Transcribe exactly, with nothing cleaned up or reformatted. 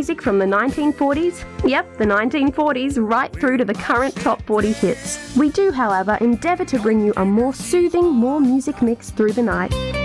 music from the nineteen forties, yep, the nineteen forties, right through to the current top forty hits. We do, however, endeavour to bring you a more soothing, more music mix through the night.